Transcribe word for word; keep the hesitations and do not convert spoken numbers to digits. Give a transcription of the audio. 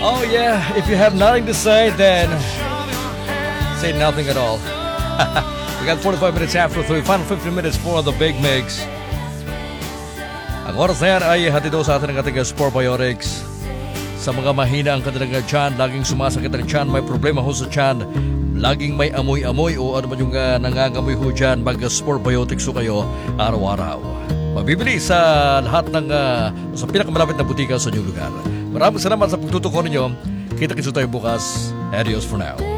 Oh yeah, if you have nothing to say, then say nothing at all. We got forty-five minutes after three, final fifteen minutes for the Big Mix. Ang oras na yan ay hatid sa atin ng ating Sport Biotics. Sa mga mahina ang kanilang tiyan, laging sumasakit ang tiyan, may problema ho sa tiyan, laging may amoy-amoy o ano man yung uh, nangangamoy ho dyan, mag-Sport Biotics ho kayo araw-araw. Mabibili sa lahat ng, uh, sa pinakamalapit na butika sa inyong lugar. Maraming salamat sa pagtutuko ninyo. Kita-kits tayo bukas. Adios for now.